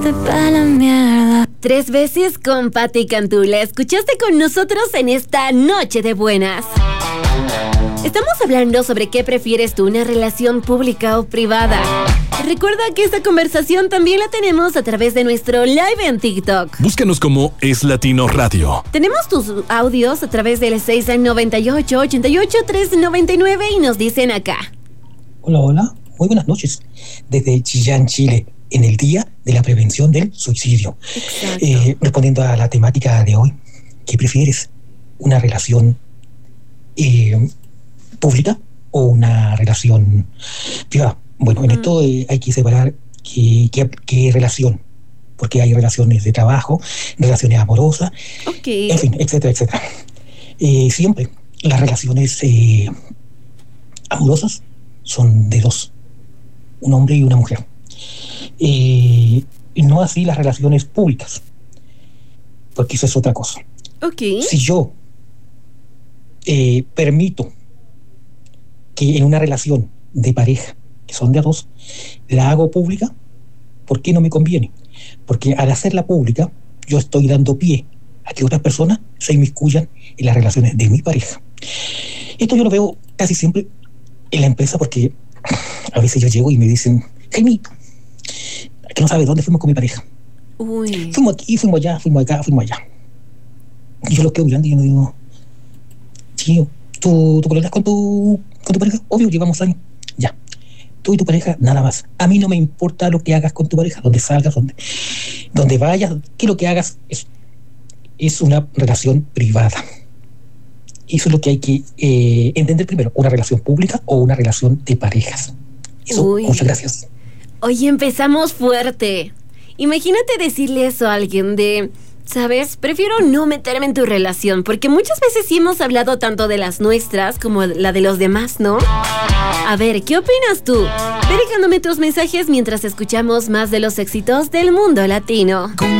Pa' la mierda. Tres veces con Patti Cantú. La escuchaste con nosotros en esta noche de buenas. Estamos hablando sobre qué prefieres tú, una relación pública o privada. Recuerda que esta conversación también la tenemos a través de nuestro live en TikTok. Búscanos como Es Latino Radio. Tenemos tus audios a través del 698-88-399 y nos dicen acá. Hola, hola. Muy buenas noches. Desde Chillán, Chile, en el Día de la Prevención del Suicidio. Respondiendo a la temática de hoy, ¿qué prefieres? ¿Una relación pública o una relación privada? Bueno, en esto hay que separar qué relación, porque hay relaciones de trabajo, relaciones amorosas, en fin, etcétera, etcétera. Siempre las relaciones amorosas son de dos, un hombre y una mujer. Y no así las relaciones públicas, porque eso es otra cosa. Si yo permito que en una relación de pareja, que son de dos, la hago pública, ¿por qué no me conviene? Porque al hacerla pública, yo estoy dando pie a que otras personas se inmiscuyan en las relaciones de mi pareja. Esto yo lo veo casi siempre en la empresa, porque a veces yo llego y me dicen, Jaimito, que no sabe dónde fuimos con mi pareja. Fuimos aquí, fuimos allá, fuimos acá, fuimos allá. Y yo lo quedo mirando y yo me digo, tío, ¿tú pololeas con tu pareja? Obvio, llevamos años. Ya. Tú y tu pareja, nada más. A mí no me importa lo que hagas con tu pareja, donde salgas, donde vayas, que lo que hagas es una relación privada. Eso es lo que hay que entender primero, una relación pública o una relación de parejas. Eso, muchas gracias. Oye, empezamos fuerte. Imagínate decirle eso a alguien de, ¿sabes? Prefiero no meterme en tu relación, porque muchas veces sí hemos hablado tanto de las nuestras como la de los demás, ¿no? A ver, ¿qué opinas tú? Ve dejándome tus mensajes mientras escuchamos más de los éxitos del mundo latino.